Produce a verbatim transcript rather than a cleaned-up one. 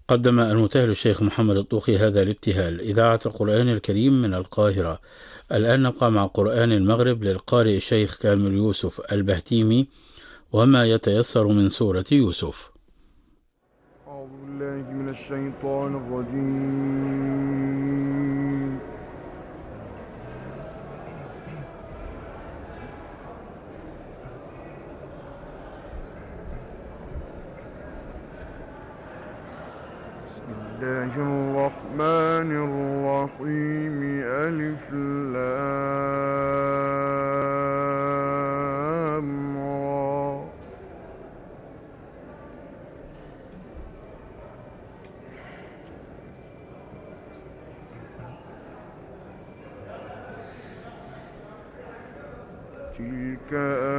قدم المتهل الشيخ محمد الطوخي هذا الابتهال: إذاعة القرآن الكريم من القاهرة. الآن نبقى مع قرآن المغرب للقارئ الشيخ كامل يوسف البهتيمي، وما يتيسر من سورة يوسف. أعوذ بالله من الشيطان الرجيم. بسم الله الرحمن الرحيم. ألف لام را. تلك